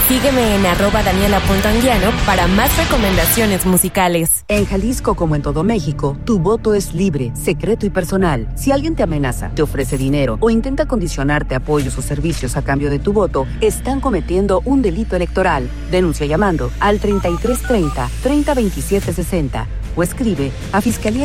Sígueme en @Daniela.Anguiano para más recomendaciones musicales. En Jalisco, como en todo México, tu voto es libre, secreto y personal. Si alguien te amenaza, te ofrece dinero o intenta condicionarte apoyos o servicios a cambio de tu voto, están cometiendo un delito electoral. Denuncia llamando al 3330 302760 o escribe a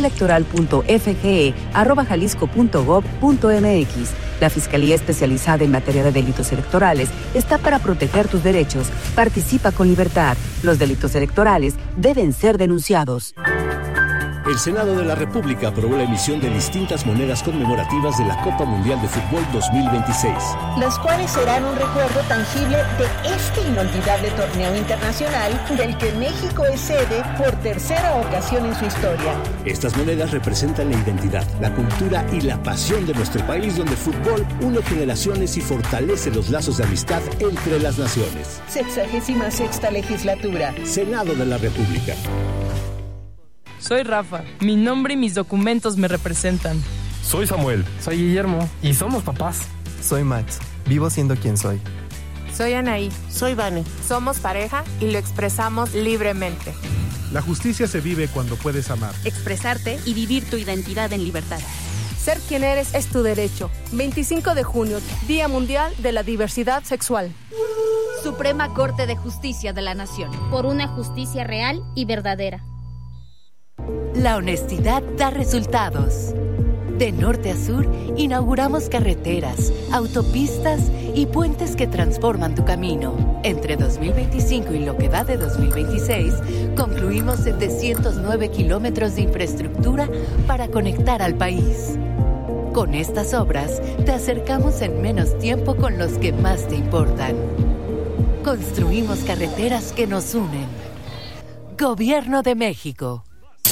fiscaliaelectoral.fge@jalisco.gov.mx. La Fiscalía Especializada en Materia de Delitos Electorales está para proteger tus derechos. Participa con libertad. Los delitos electorales deben ser denunciados. El Senado de la República aprobó la emisión de distintas monedas conmemorativas de la Copa Mundial de Fútbol 2026. Las cuales serán un recuerdo tangible de este inolvidable torneo internacional del que México es sede por tercera ocasión en su historia. Estas monedas representan la identidad, la cultura y la pasión de nuestro país, donde el fútbol une generaciones y fortalece los lazos de amistad entre las naciones. 66ª legislatura. Senado de la República. Soy Rafa. Mi nombre y mis documentos me representan. Soy Samuel. Soy Guillermo. Y somos papás. Soy Max. Vivo siendo quien soy. Soy Anaí. Soy Vane. Somos pareja y lo expresamos libremente. La justicia se vive cuando puedes amar, expresarte y vivir tu identidad en libertad. Ser quien eres es tu derecho. 25 de junio, Día Mundial de la Diversidad Sexual. Suprema Corte de Justicia de la Nación. Por una justicia real y verdadera. La honestidad da resultados. De norte a sur, inauguramos carreteras, autopistas y puentes que transforman tu camino. Entre 2025 y lo que va de 2026, concluimos 709 kilómetros de infraestructura para conectar al país. Con estas obras, te acercamos en menos tiempo con los que más te importan. Construimos carreteras que nos unen. Gobierno de México.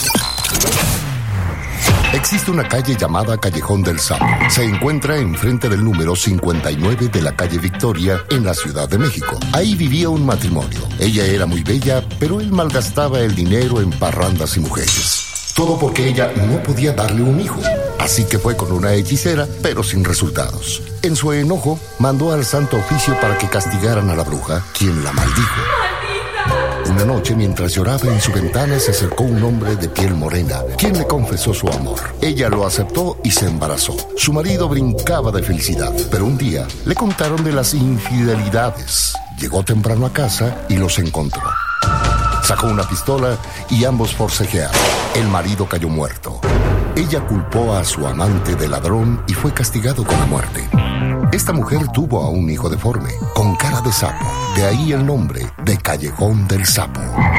Existe una calle llamada Callejón del Sapo. Se encuentra enfrente del número 59 de la calle Victoria, en la Ciudad de México. Ahí vivía un matrimonio. Ella era muy bella, pero él malgastaba el dinero en parrandas y mujeres. Todo porque ella no podía darle un hijo. Así que fue con una hechicera, pero sin resultados. En su enojo, mandó al Santo Oficio para que castigaran a la bruja, quien la maldijo. Una noche, mientras lloraba en su ventana, se acercó un hombre de piel morena, quien le confesó su amor. Ella lo aceptó y se embarazó. Su marido brincaba de felicidad, pero un día le contaron de las infidelidades. Llegó temprano a casa y los encontró. Sacó una pistola y ambos forcejearon. El marido cayó muerto. Ella culpó a su amante de ladrón y fue castigado con la muerte. Esta mujer tuvo a un hijo deforme, con cara de sapo. De ahí el nombre de Callejón del Sapo.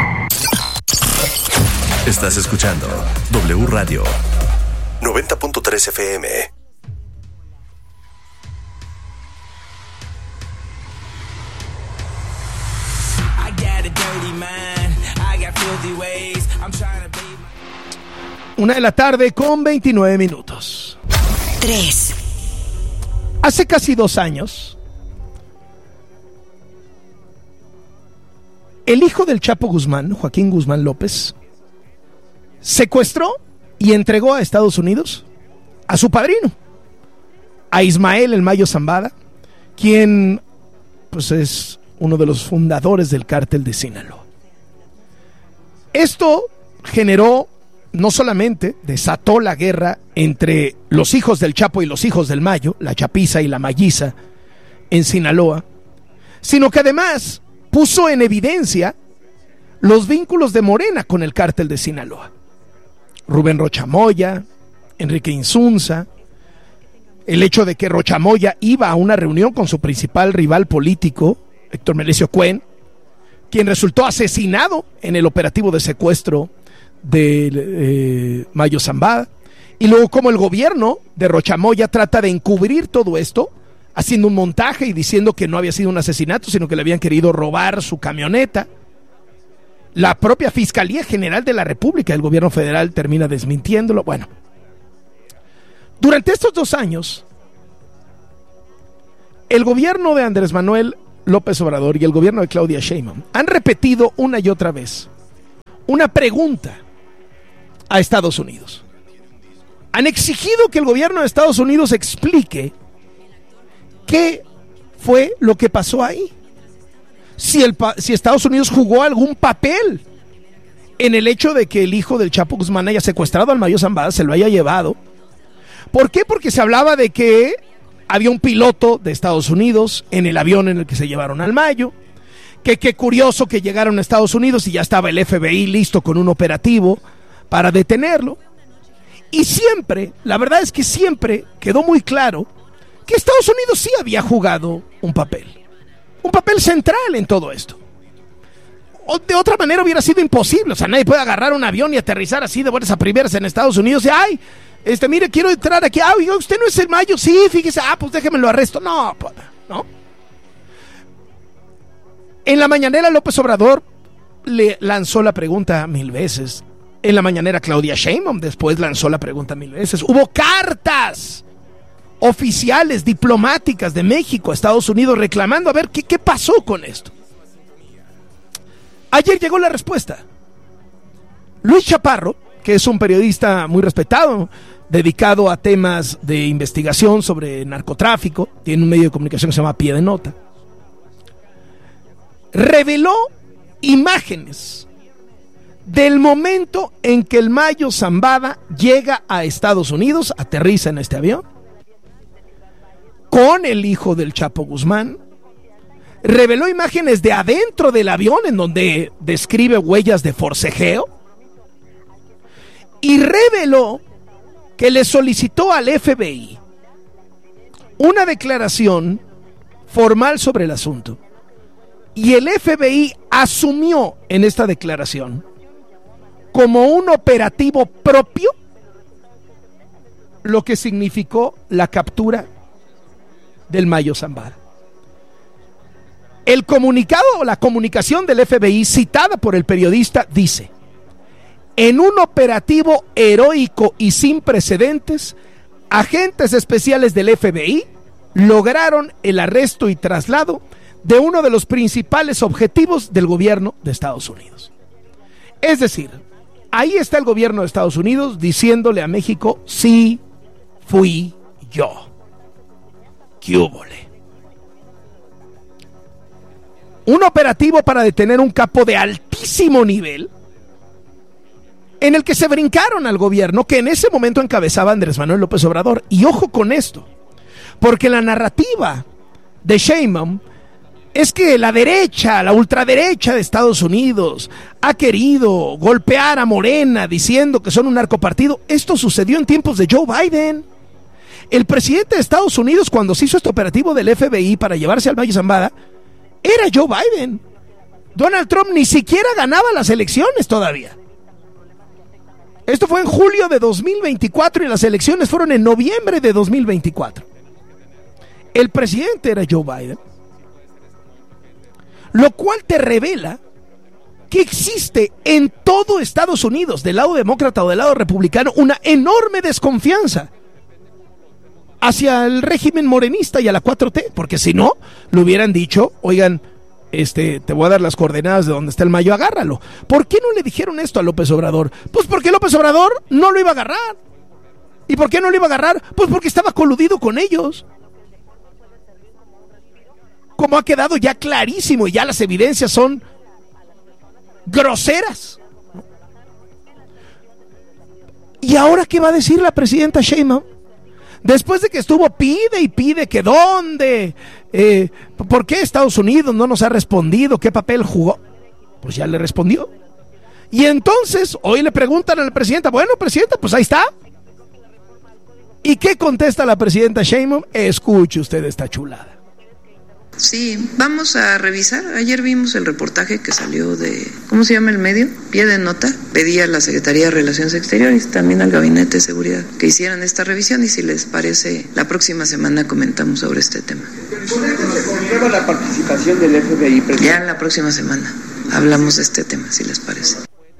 Estás escuchando W Radio 90.3 FM. Una de la tarde con 29 minutos. 3. Hace casi 2 años, el hijo del Chapo Guzmán, Joaquín Guzmán López, secuestró y entregó a Estados Unidos a su padrino, a Ismael El Mayo Zambada, quien pues es uno de los fundadores del cártel de Sinaloa. Esto generó, no solamente desató la guerra entre los hijos del Chapo y los hijos del Mayo, la chapiza y la mayiza en Sinaloa, sino que además puso en evidencia los vínculos de Morena con el cártel de Sinaloa. Rubén Rocha Moya, Enrique Insunza, el hecho de que Rocha Moya iba a una reunión con su principal rival político, Héctor Melesio Cuen, quien resultó asesinado en el operativo de secuestro de Mayo Zambada, y luego como el gobierno de Rocha Moya trata de encubrir todo esto, haciendo un montaje y diciendo que no había sido un asesinato, sino que le habían querido robar su camioneta. La propia Fiscalía General de la República, el gobierno federal, termina desmintiéndolo. Bueno, durante estos 2 años, el gobierno de Andrés Manuel López Obrador y el gobierno de Claudia Sheinbaum han repetido una y otra vez una pregunta a Estados Unidos. Han exigido que el gobierno de Estados Unidos explique qué fue lo que pasó ahí. si Estados Unidos jugó algún papel en el hecho de que el hijo del Chapo Guzmán haya secuestrado al Mayo Zambada, se lo haya llevado. ¿Por qué? Porque se hablaba de que había un piloto de Estados Unidos en el avión en el que se llevaron al Mayo, que qué curioso que llegaron a Estados Unidos y ya estaba el FBI listo con un operativo para detenerlo. Y siempre, la verdad es que siempre quedó muy claro que Estados Unidos sí había jugado un papel central en todo esto. O de otra manera hubiera sido imposible. O sea, nadie puede agarrar un avión y aterrizar así de buenas a primeras en Estados Unidos y ay, mire, quiero entrar aquí. Ah, usted no es el Mayo. Sí, fíjese. Ah, pues déjeme lo arresto. No. En la mañanera López Obrador le lanzó la pregunta 1000 veces. En la mañanera Claudia Sheinbaum después lanzó la pregunta 1000 veces. Hubo cartas oficiales, diplomáticas de México a Estados Unidos reclamando a ver qué pasó con esto. Ayer llegó la respuesta. Luis Chaparro, que es un periodista muy respetado, dedicado a temas de investigación sobre narcotráfico, tiene un medio de comunicación que se llama Pie de Nota, reveló imágenes del momento en que el Mayo Zambada llega a Estados Unidos, aterriza en este avión, con el hijo del Chapo Guzmán. Reveló imágenes de adentro del avión en donde describe huellas de forcejeo. Y reveló que le solicitó al FBI una declaración formal sobre el asunto. Y el FBI asumió en esta declaración como un operativo propio lo que significó la captura del Mayo Zambada. El comunicado o la comunicación del FBI citada por el periodista dice: en un operativo heroico y sin precedentes, agentes especiales del FBI lograron el arresto y traslado de uno de los principales objetivos del gobierno de Estados Unidos. Es decir, ahí está el gobierno de Estados Unidos diciéndole a México: sí, fui yo. ¿Qué húbole? Un operativo para detener un capo de altísimo nivel en el que se brincaron al gobierno que en ese momento encabezaba Andrés Manuel López Obrador. Y ojo con esto, porque la narrativa de Sheinbaum es que la derecha, la ultraderecha de Estados Unidos ha querido golpear a Morena diciendo que son un narcopartido. Esto sucedió en tiempos de Joe Biden. El presidente de Estados Unidos, cuando se hizo este operativo del FBI para llevarse al Mayo Zambada, era Joe Biden. Donald Trump ni siquiera ganaba las elecciones todavía. Esto fue en julio de 2024 y las elecciones fueron en noviembre de 2024. El presidente era Joe Biden. Lo cual te revela que existe en todo Estados Unidos, del lado demócrata o del lado republicano, una enorme desconfianza hacia el régimen morenista y a la 4T, porque si no, le hubieran dicho: oigan, te voy a dar las coordenadas de donde está el Mayo, agárralo. ¿Por qué no le dijeron esto a López Obrador? Pues porque López Obrador no lo iba a agarrar. ¿Y por qué no lo iba a agarrar? Pues porque estaba coludido con ellos. Como ha quedado ya clarísimo y ya las evidencias son groseras. ¿Y ahora qué va a decir la presidenta Sheinbaum? Después de que estuvo pide y pide que dónde, ¿por qué Estados Unidos no nos ha respondido? ¿Qué papel jugó? Pues ya le respondió. Y entonces hoy le preguntan a la presidenta: bueno, presidenta, pues ahí está. ¿Y qué contesta la presidenta Sheinbaum? Escuche usted esta chulada. Sí, vamos a revisar. Ayer vimos el reportaje que salió de, ¿cómo se llama el medio? Pie de Nota. Pedí a la Secretaría de Relaciones Exteriores, también al Gabinete de Seguridad, que hicieran esta revisión y si les parece, la próxima semana comentamos sobre este tema. ¿Se comprueba la participación del FBI? Ya en la próxima semana hablamos de este tema, si les parece.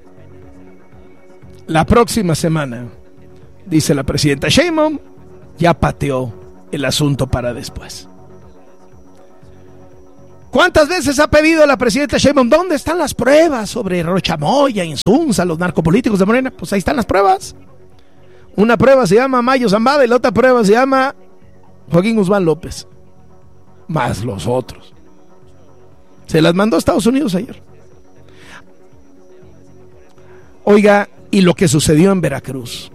La próxima semana, dice la presidenta Sheinbaum, ya pateó el asunto para después. ¿Cuántas veces ha pedido la presidenta Sheinbaum? ¿Dónde están las pruebas sobre Rocha Moya, Insunza, los narcopolíticos de Morena? Pues ahí están las pruebas. Una prueba se llama Mayo Zambada y la otra prueba se llama Joaquín Guzmán López. Más los otros. Se las mandó a Estados Unidos ayer. Oiga, y lo que sucedió en Veracruz.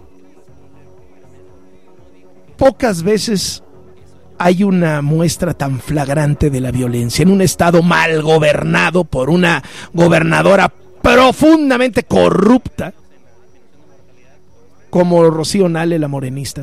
Pocas veces hay una muestra tan flagrante de la violencia en un estado mal gobernado por una gobernadora profundamente corrupta como Rocío Nale, la morenista.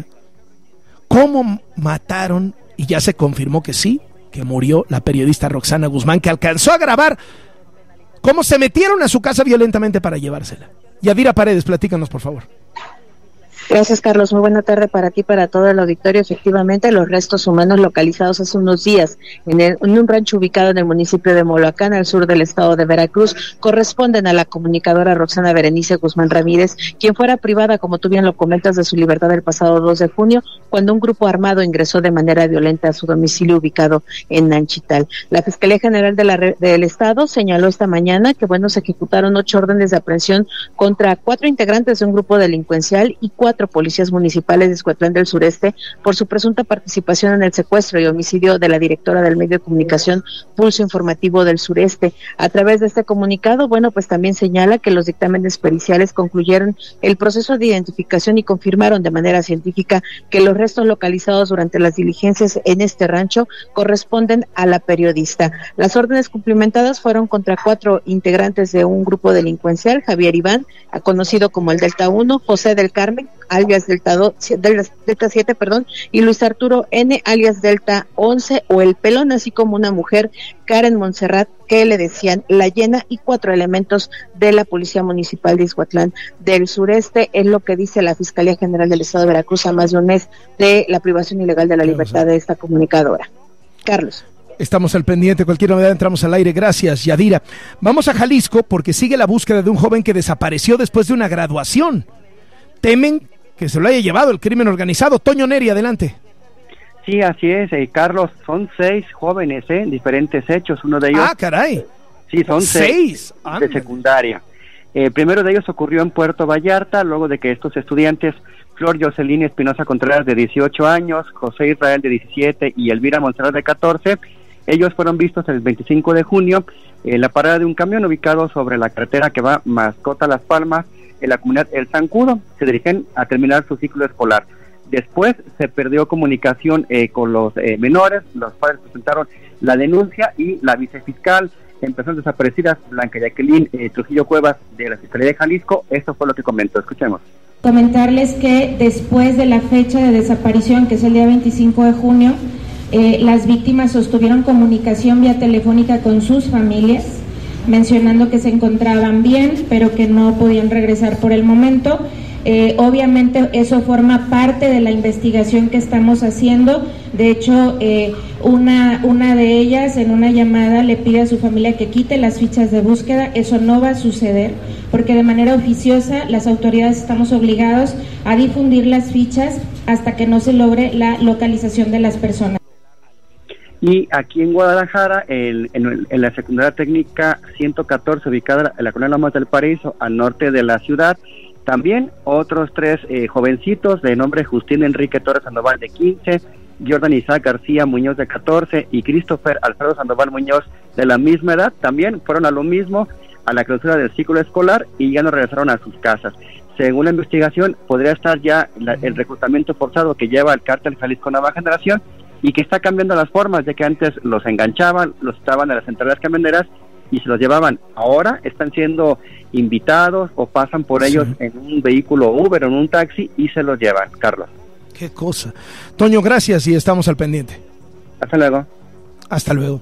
¿Cómo mataron? Y ya se confirmó que sí, que murió la periodista Roxana Guzmán, que alcanzó a grabar cómo se metieron a su casa violentamente para llevársela. Yadira Paredes, platícanos, por favor. Gracias, Carlos. Muy buena tarde para ti, para todo el auditorio. Efectivamente, los restos humanos localizados hace unos días en un rancho ubicado en el municipio de Moloacán, al sur del estado de Veracruz, corresponden a la comunicadora Roxana Berenice Guzmán Ramírez, quien fuera privada, como tú bien lo comentas, de su libertad el pasado 2 de junio, cuando un grupo armado ingresó de manera violenta a su domicilio ubicado en Nanchital. La Fiscalía General del Estado señaló esta mañana que, se ejecutaron 8 órdenes de aprehensión contra 4 integrantes de un grupo delincuencial y 4 policías municipales de Izhuatlán del Sureste por su presunta participación en el secuestro y homicidio de la directora del medio de comunicación Pulso Informativo del Sureste. A través de este comunicado, también señala que los dictámenes periciales concluyeron el proceso de identificación y confirmaron de manera científica que los restos localizados durante las diligencias en este rancho corresponden a la periodista. Las órdenes cumplimentadas fueron contra 4 integrantes de un grupo delincuencial: Javier Iván, conocido como el Delta 1, José del Carmen, alias Delta 7, y Luis Arturo N, alias Delta 11 o el Pelón, así como una mujer, Karen Montserrat, que le decían La Llena, y 4 elementos de la Policía Municipal de Izhuatlán del Sureste. Es lo que dice la Fiscalía General del Estado de Veracruz a más de un mes de la privación ilegal de la libertad de esta comunicadora. Carlos. Estamos al pendiente, cualquier novedad entramos al aire. Gracias, Yadira. Vamos a Jalisco porque sigue la búsqueda de un joven que desapareció después de una graduación. Temen que se lo haya llevado el crimen organizado. Toño Neri, adelante. Sí, así es, Carlos, son 6 jóvenes, diferentes hechos, uno de ellos... ¡Ah, caray! Sí, son 6 de secundaria. Primero de ellos ocurrió en Puerto Vallarta, luego de que estos estudiantes, Flor Jocelyn Espinosa Contreras, de 18 años, José Israel, de 17, y Elvira Montserrat, de 14, ellos fueron vistos el 25 de junio en la parada de un camión ubicado sobre la carretera que va Mascota Las Palmas, en la comunidad El Zancudo. Se dirigen a terminar su ciclo escolar. Después se perdió comunicación con los menores, los padres presentaron la denuncia y la vicefiscal en personas desaparecidas, Blanca Jacqueline Trujillo Cuevas, de la Fiscalía de Jalisco, esto fue lo que comentó. Escuchemos. Comentarles que después de la fecha de desaparición, que es el día 25 de junio, las víctimas sostuvieron comunicación vía telefónica con sus familias, mencionando que se encontraban bien, pero que no podían regresar por el momento. Obviamente eso forma parte de la investigación que estamos haciendo. De hecho, una de ellas en una llamada le pide a su familia que quite las fichas de búsqueda. Eso no va a suceder, porque de manera oficiosa las autoridades estamos obligados a difundir las fichas hasta que no se logre la localización de las personas. Y aquí en Guadalajara, en la secundaria técnica 114, ubicada en la colonia Lomas del Paraíso, al norte de la ciudad, también otros 3 jovencitos de nombre Justín Enrique Torres Sandoval, de 15, Jordan Isaac García Muñoz, de 14, y Christopher Alfredo Sandoval Muñoz, de la misma edad, también fueron a lo mismo, a la clausura del ciclo escolar, y ya no regresaron a sus casas. Según la investigación, podría estar ya el reclutamiento forzado que lleva el cártel Jalisco Nueva Generación, y que está cambiando las formas, ya que antes los enganchaban, los estaban en las centrales camioneras y se los llevaban. Ahora están siendo invitados o pasan por ellos en un vehículo Uber o en un taxi y se los llevan. Carlos. Qué cosa. Toño, gracias y estamos al pendiente. Hasta luego. Hasta luego.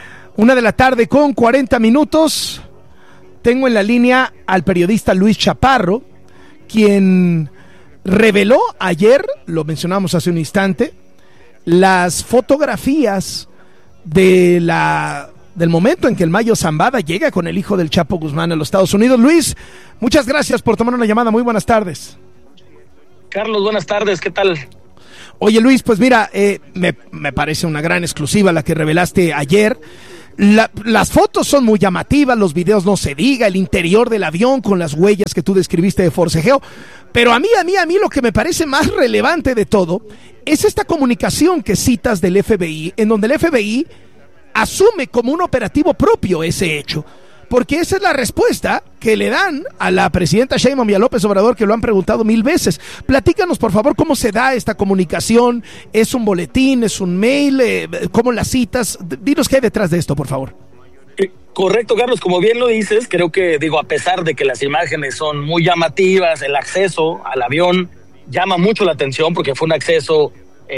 1:40 p.m. Tengo en la línea al periodista Luis Chaparro, quien reveló ayer, lo mencionamos hace un instante, las fotografías del momento en que el Mayo Zambada llega con el hijo del Chapo Guzmán a los Estados Unidos. Luis, muchas gracias por tomar una llamada. Muy buenas tardes. Carlos, buenas tardes. ¿Qué tal? Oye, Luis, pues mira, me parece una gran exclusiva la que revelaste ayer. Las fotos son muy llamativas, los videos no se diga, el interior del avión con las huellas que tú describiste de forcejeo, pero a mí lo que me parece más relevante de todo es esta comunicación que citas del FBI, en donde el FBI asume como un operativo propio ese hecho. Porque esa es la respuesta que le dan a la presidenta Sheinbaum y a López Obrador, que lo han preguntado 1000 veces. Platícanos, por favor, cómo se da esta comunicación. ¿Es un boletín? ¿Es un mail? ¿Cómo las citas? Dinos qué hay detrás de esto, por favor. Correcto, Carlos, como bien lo dices, creo que, a pesar de que las imágenes son muy llamativas, el acceso al avión llama mucho la atención porque fue un acceso,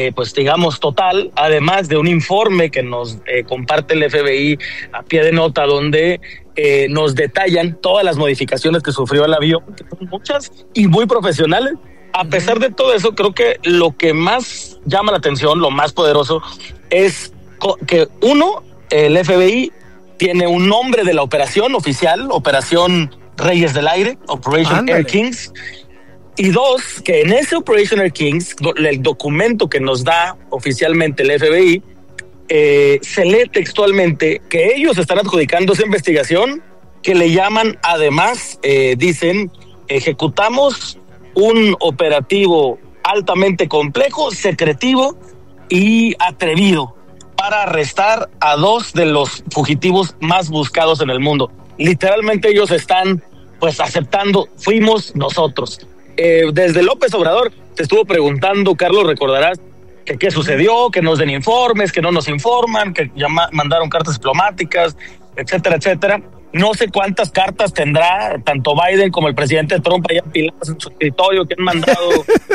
total, además de un informe que nos comparte el FBI a pie de nota, donde nos detallan todas las modificaciones que sufrió el avión, que son muchas y muy profesionales. A pesar de todo eso, creo que lo que más llama la atención, lo más poderoso, es que el FBI tiene un nombre de la operación oficial, Operación Reyes del Aire, Operation Air Kings. Y 2, que en ese Operation Air Kings, el documento que nos da oficialmente el FBI, se lee textualmente que ellos están adjudicando esa investigación, que le llaman, además, dicen, ejecutamos un operativo altamente complejo, secretivo y atrevido para arrestar a 2 de los fugitivos más buscados en el mundo. Literalmente ellos están aceptando, fuimos nosotros. Desde López Obrador te estuvo preguntando, Carlos, recordarás, que qué sucedió, que nos den informes, que no nos informan, que mandaron cartas diplomáticas, etcétera, etcétera. No sé cuántas cartas tendrá tanto Biden como el presidente Trump allá apiladas en su escritorio, que han mandado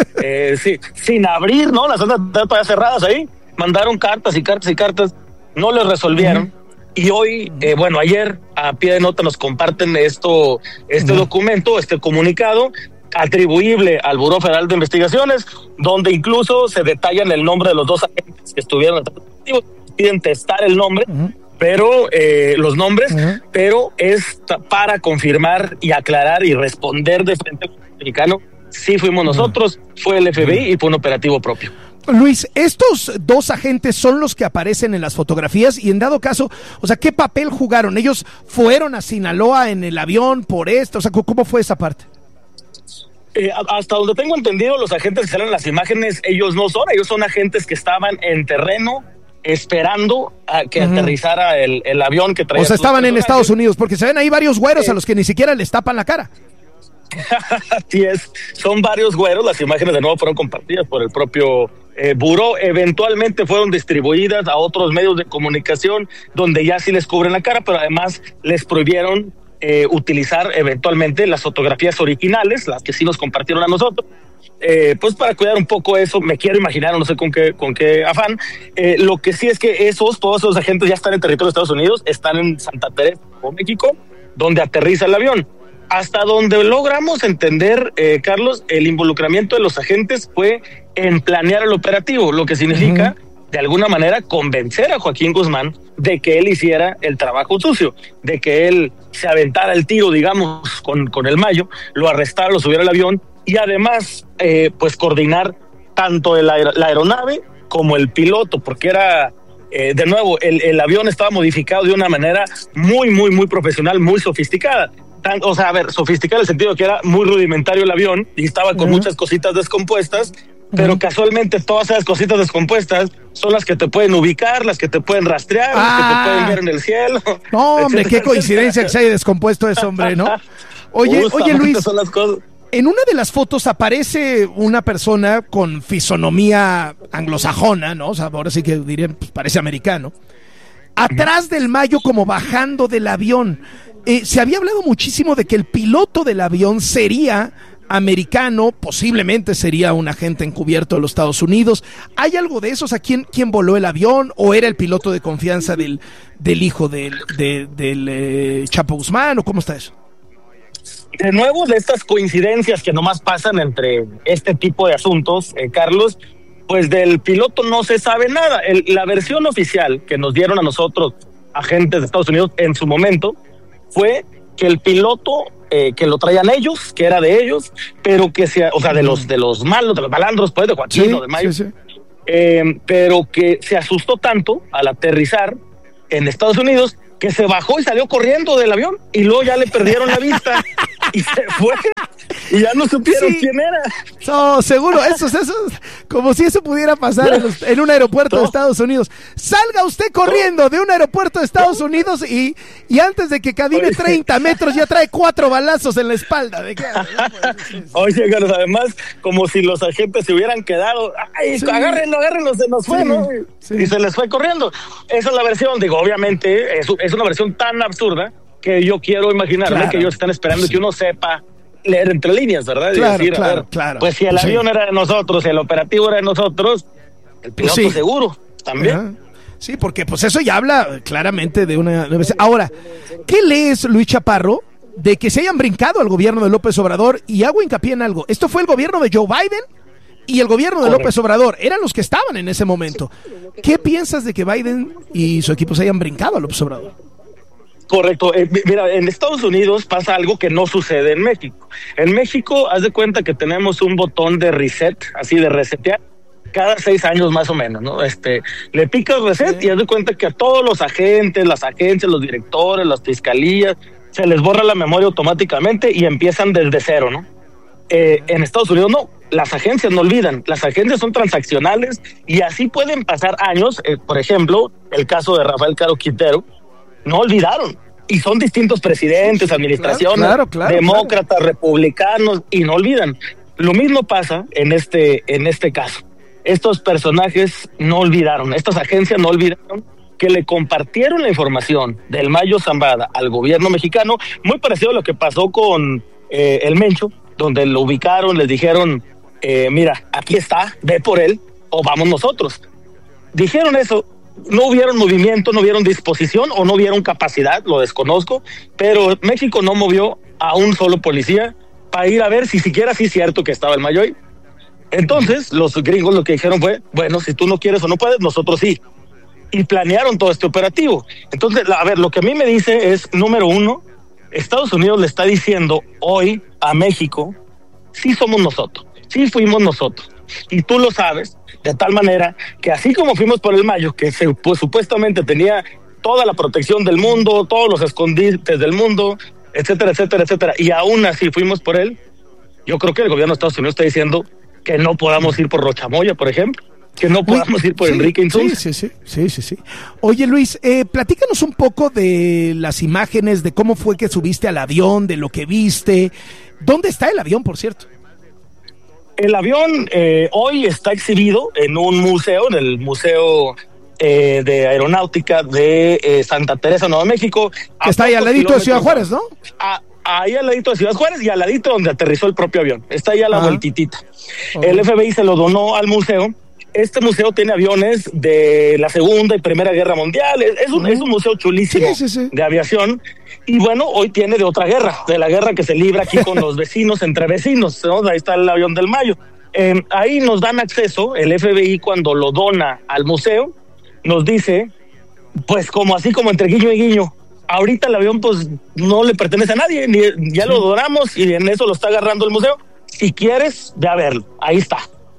sin abrir, ¿no? Las andas todavía cerradas ahí. Mandaron cartas y cartas y cartas, no les resolvieron. Y hoy, ayer a pie de nota nos comparten este documento, este comunicado atribuible al Buró Federal de Investigaciones, donde incluso se detallan el nombre de los 2 agentes que estuvieron piden testar el nombre, pero los nombres, pero es para confirmar y aclarar y responder de frente al mexicano, sí fuimos nosotros, fue el FBI y fue un operativo propio. Luis, estos 2 agentes son los que aparecen en las fotografías y en dado caso, ¿qué papel jugaron? ¿Ellos fueron a Sinaloa en el avión por esto? ¿Cómo fue esa parte? Hasta donde tengo entendido, los agentes que salen en las imágenes, ellos son agentes que estaban en terreno esperando a que aterrizara el avión que traía. Estaban en Estados Unidos, porque se ven ahí varios güeros a los que ni siquiera les tapan la cara. Así es, son varios güeros. Las imágenes de nuevo fueron compartidas por el propio buró, eventualmente fueron distribuidas a otros medios de comunicación donde ya sí les cubren la cara, pero además les prohibieron utilizar eventualmente las fotografías originales, las que sí nos compartieron a nosotros, para cuidar un poco eso. Me quiero imaginar, no sé con qué afán. Lo que sí es que todos esos agentes ya están en territorio de Estados Unidos, están en Santa Teresa, México, donde aterriza el avión. Hasta donde logramos entender, Carlos, el involucramiento de los agentes fue en planear el operativo, lo que significa, de alguna manera, convencer a Joaquín Guzmán de que él hiciera el trabajo sucio, de que él se aventara el tiro, digamos, con el Mayo, lo arrestara, lo subiera al avión y además, coordinar tanto la aeronave como el piloto, porque era... de nuevo, el avión estaba modificado de una manera muy, muy, muy profesional, muy sofisticada. Sofisticada en el sentido que era muy rudimentario el avión y estaba con muchas cositas descompuestas, pero casualmente todas esas cositas descompuestas son las que te pueden ubicar, las que te pueden rastrear, las que te pueden ver en el cielo. No, hombre, qué coincidencia que se haya descompuesto ese hombre, ¿no? Oye, Luis, son las cosas. En una de las fotos aparece una persona con fisonomía anglosajona, ¿no? Ahora sí que dirían, parece americano. Atrás del Mayo, como bajando del avión. Se había hablado muchísimo de que el piloto del avión sería americano, posiblemente sería un agente encubierto de los Estados Unidos. ¿Hay algo de eso? ¿Quién voló el avión? ¿O era el piloto de confianza del hijo del Chapo Guzmán? ¿O cómo está eso? De nuevo, de estas coincidencias que nomás pasan entre este tipo de asuntos, Carlos, pues del piloto no se sabe nada. La versión oficial que nos dieron a nosotros, agentes de Estados Unidos, en su momento, fue que el piloto, que lo traían ellos, que era de ellos, pero que de los malos, de los malandros, pues, de Joaquín o de Mayo, pero que se asustó tanto al aterrizar en Estados Unidos que se bajó y salió corriendo del avión y luego ya le perdieron la vista y se fue. y ya no supieron quién era. No, seguro, eso, como si eso pudiera pasar en un aeropuerto de Estados Unidos. Salga usted corriendo de un aeropuerto de Estados Unidos y antes de que camine 30 metros ya trae 4 balazos en la espalda. Oye, Carlos, además, como si los agentes se hubieran quedado, ¡ay, agárrenlo, se nos fue, ¿no? Y se les fue corriendo. Esa es la versión, digo, obviamente, es una versión tan absurda que yo quiero imaginarme que ellos están esperando que uno sepa leer entre líneas, ¿verdad? Y decir, pues si el avión era de nosotros, el operativo era de nosotros, el piloto seguro también. Ajá. Sí, porque pues eso ya habla claramente de una... Ahora, ¿qué lees, Luis Chaparro, de que se hayan brincado al gobierno de López Obrador? Y hago hincapié en algo. Esto fue el gobierno de Joe Biden y el gobierno de López Obrador. Eran los que estaban en ese momento. ¿Qué piensas de que Biden y su equipo se hayan brincado a López Obrador? Correcto. Mira, en Estados Unidos pasa algo que no sucede en México. En México, haz de cuenta que tenemos un botón de reset, así de resetear, cada 6 años más o menos, ¿no? Le picas reset y haz de cuenta que a todos los agentes, las agencias, los directores, las fiscalías, se les borra la memoria automáticamente y empiezan desde cero, ¿no? En Estados Unidos no, las agencias no olvidan, las agencias son transaccionales y así pueden pasar años. Por ejemplo, el caso de Rafael Caro Quintero, no olvidaron, y son distintos presidentes, administraciones, demócratas, republicanos, y no olvidan. Lo mismo pasa en este caso. Estos personajes no olvidaron, estas agencias no olvidaron que le compartieron la información del Mayo Zambada al gobierno mexicano, muy parecido a lo que pasó con el Mencho, donde lo ubicaron, les dijeron, mira, aquí está, ve por él, o vamos nosotros. Dijeron eso, no hubieron movimiento, no hubieron disposición, o no hubieron capacidad, lo desconozco, pero México no movió a un solo policía para ir a ver si siquiera sí es cierto que estaba el Mayo ahí. Entonces, los gringos lo que dijeron fue, bueno, si tú no quieres o no puedes, nosotros sí. Y planearon todo este operativo. Entonces, a ver, lo que a mí me dice es, número uno, Estados Unidos le está diciendo hoy a México, sí somos nosotros, sí fuimos nosotros. Y tú lo sabes, de tal manera que así como fuimos por el Mayo, que pues, supuestamente tenía toda la protección del mundo, todos los escondites del mundo, etcétera, etcétera, etcétera, y aún así fuimos por él, yo creo que el gobierno de Estados Unidos está diciendo que no podamos ir por Rochamoya, por ejemplo, que no podamos ir por Enrique Insunza. Sí. Oye, Luis, platícanos un poco de las imágenes, de cómo fue que subiste al avión, de lo que viste. ¿Dónde está el avión, por cierto? El avión hoy está exhibido en un museo, en el Museo de Aeronáutica de Santa Teresa, Nuevo México. Que está ahí al ladito de Ciudad Juárez, ¿no? Ahí al ladito de Ciudad Juárez y al ladito donde aterrizó el propio avión. Está ahí a la vueltitita. Okay. El FBI se lo donó al museo. Este museo tiene aviones de la Segunda y Primera Guerra Mundial. Es un museo chulísimo de aviación. Y bueno, hoy tiene de otra guerra, de la guerra que se libra aquí con los vecinos, entre vecinos, ¿no? Ahí está el avión del Mayo. Ahí nos dan acceso, el FBI cuando lo dona al museo, nos dice, pues como así como entre guiño y guiño, ahorita el avión pues no le pertenece a nadie, ya lo donamos y en eso lo está agarrando el museo. Si quieres, ve a verlo, ahí está.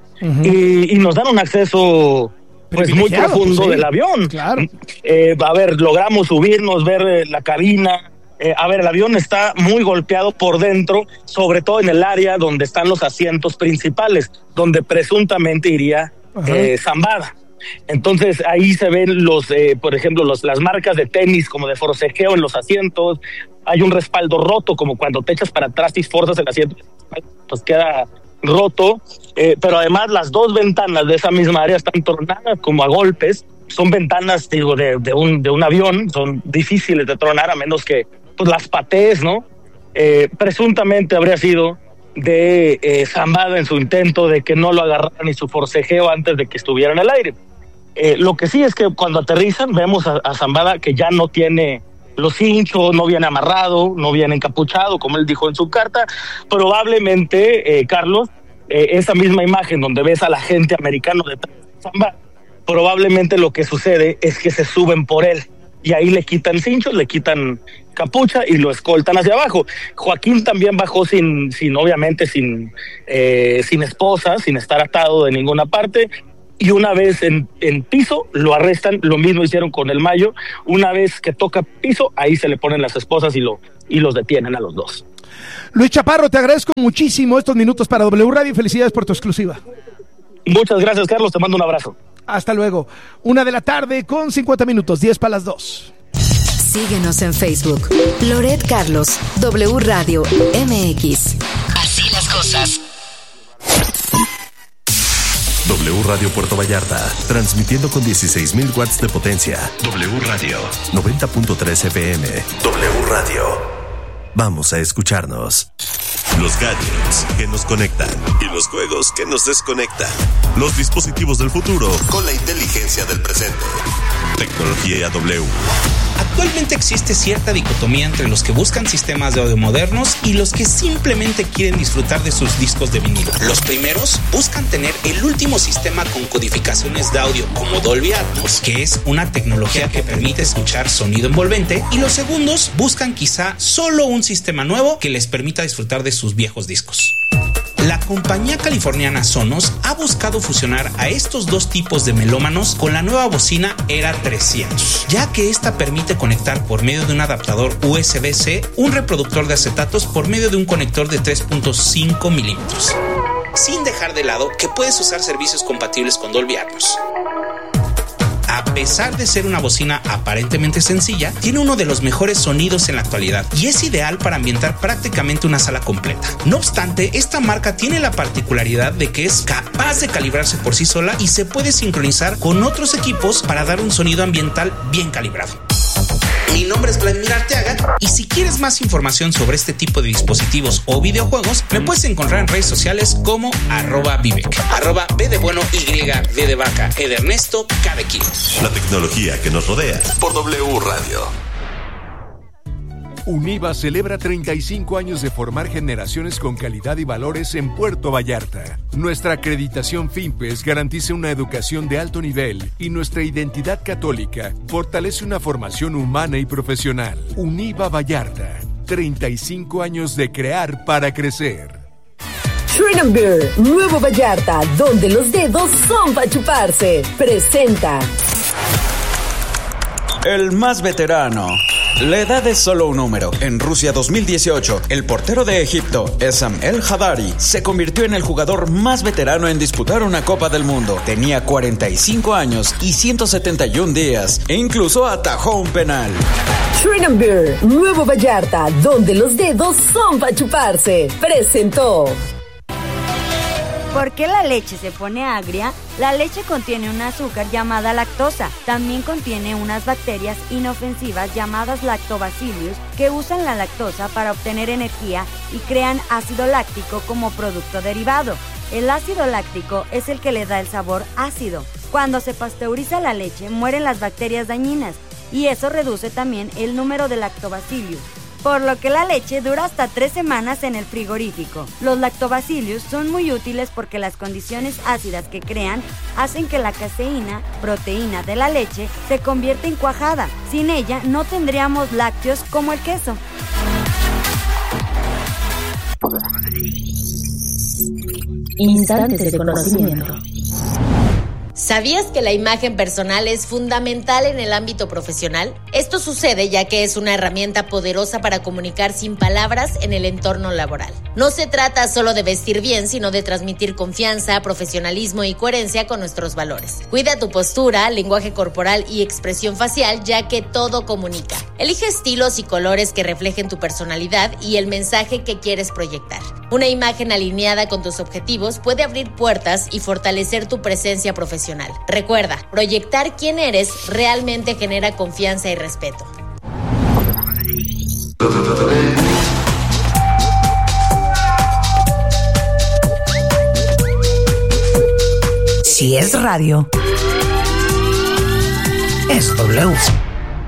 Y nos dan un acceso pues muy profundo del avión. Claro. A ver, logramos subirnos, ver la cabina. A ver, el avión está muy golpeado por dentro, sobre todo en el área donde están los asientos principales, donde presuntamente iría Zambada. Entonces ahí se ven por ejemplo, las marcas de tenis como de forcejeo en los asientos. Hay un respaldo roto, como cuando te echas para atrás y forzas el asiento, pues queda roto. Pero además las dos ventanas de esa misma área están tronadas como a golpes. Son ventanas, digo, de un avión, son difíciles de tronar a menos que pues las patees, ¿no? Presuntamente habría sido de Zambada en su intento de que no lo agarraran y su forcejeo antes de que estuviera en el aire. Lo que sí es que cuando aterrizan vemos a Zambada que ya no tiene los cinchos, no viene amarrado, no viene encapuchado, como él dijo en su carta. Probablemente, Carlos, esa misma imagen donde ves a la gente americano detrás de Zambada, probablemente lo que sucede es que se suben por él y ahí le quitan cinchos, le quitan capucha y lo escoltan hacia abajo. Joaquín también bajó sin esposa, sin estar atado de ninguna parte, y una vez en piso lo arrestan. Lo mismo hicieron con el Mayo. Una vez que toca piso, ahí se le ponen las esposas y los detienen a los dos. Luis Chaparro, te agradezco muchísimo estos minutos para W Radio y felicidades por tu exclusiva. Muchas gracias, Carlos, te mando un abrazo. Hasta luego. 1:00 con 50 minutos, 10 para las 2. Síguenos en Facebook. Loret Carlos, W Radio MX. Así las cosas. W Radio Puerto Vallarta, transmitiendo con 16,000 watts de potencia. W Radio, 90.3 FM. W Radio. Vamos a escucharnos. Los gadgets que nos conectan y los juegos que nos desconectan. Los dispositivos del futuro con la inteligencia del presente. Tecnología W. Actualmente existe cierta dicotomía entre los que buscan sistemas de audio modernos y los que simplemente quieren disfrutar de sus discos de vinilo. Los primeros buscan tener el último sistema con codificaciones de audio como Dolby Atmos, que es una tecnología que permite escuchar sonido envolvente, y los segundos buscan quizá solo un sistema nuevo que les permita disfrutar de sus viejos discos. La compañía californiana Sonos ha buscado fusionar a estos dos tipos de melómanos con la nueva bocina Era 300, ya que esta permite conectar por medio de un adaptador USB-C un reproductor de acetatos por medio de un conector de 3.5 milímetros, sin dejar de lado que puedes usar servicios compatibles con Dolby Atmos. A pesar de ser una bocina aparentemente sencilla, tiene uno de los mejores sonidos en la actualidad y es ideal para ambientar prácticamente una sala completa. No obstante, esta marca tiene la particularidad de que es capaz de calibrarse por sí sola y se puede sincronizar con otros equipos para dar un sonido ambiental bien calibrado. Mi nombre es Vladimir Arteaga y si quieres más información sobre este tipo de dispositivos o videojuegos, me puedes encontrar en redes sociales como @Vivek, @B de bueno, Y, D de vaca, E de Ernesto, K de kilo. La tecnología que nos rodea por W Radio. Univa celebra 35 años de formar generaciones con calidad y valores en Puerto Vallarta. Nuestra acreditación FIMPES garantiza una educación de alto nivel y nuestra identidad católica fortalece una formación humana y profesional. Univa Vallarta, 35 años de crear para crecer. Shrine & Beer, Nuevo Vallarta, donde los dedos son para chuparse. Presenta. El más veterano. La edad es solo un número. En Rusia 2018, el portero de Egipto, Essam El Hadari, se convirtió en el jugador más veterano en disputar una Copa del Mundo. Tenía 45 años y 171 días e incluso atajó un penal. Shrine & Beer, Nuevo Vallarta, donde los dedos son para chuparse. Presentó. ¿Por qué la leche se pone agria? La leche contiene un azúcar llamada lactosa. También contiene unas bacterias inofensivas llamadas lactobacillus que usan la lactosa para obtener energía y crean ácido láctico como producto derivado. El ácido láctico es el que le da el sabor ácido. Cuando se pasteuriza la leche, mueren las bacterias dañinas y eso reduce también el número de lactobacillus, por lo que la leche dura hasta 3 semanas en el frigorífico. Los lactobacillus son muy útiles porque las condiciones ácidas que crean hacen que la caseína, proteína de la leche, se convierta en cuajada. Sin ella no tendríamos lácteos como el queso. Instantes de conocimiento. ¿Sabías que la imagen personal es fundamental en el ámbito profesional? Esto sucede ya que es una herramienta poderosa para comunicar sin palabras en el entorno laboral. No se trata solo de vestir bien, sino de transmitir confianza, profesionalismo y coherencia con nuestros valores. Cuida tu postura, lenguaje corporal y expresión facial, ya que todo comunica. Elige estilos y colores que reflejen tu personalidad y el mensaje que quieres proyectar. Una imagen alineada con tus objetivos puede abrir puertas y fortalecer tu presencia profesional. Recuerda, proyectar quién eres realmente genera confianza y respeto. Si es radio, es W.